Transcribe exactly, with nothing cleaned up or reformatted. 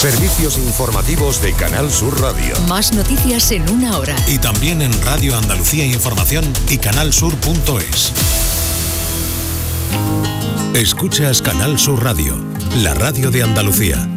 Servicios informativos de Canal Sur Radio. Más noticias en una hora. Y también en Radio Andalucía Información y canalsur punto es. Escuchas Canal Sur Radio, la radio de Andalucía.